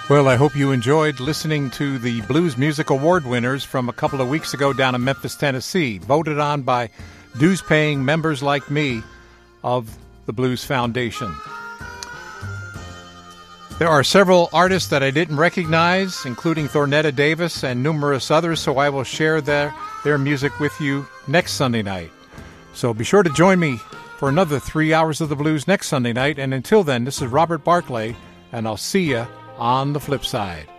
Well, I hope you enjoyed listening to the Blues Music Award winners from a couple of weeks ago down in Memphis, Tennessee, voted on by dues-paying members like me of the Blues Foundation. There are several artists that I didn't recognize, including Thornetta Davis and numerous others, so I will share their music with you next Sunday night. So be sure to join me for another 3 hours of the blues next Sunday night, and until then, this is Robert Barclay, and I'll see you on the flip side.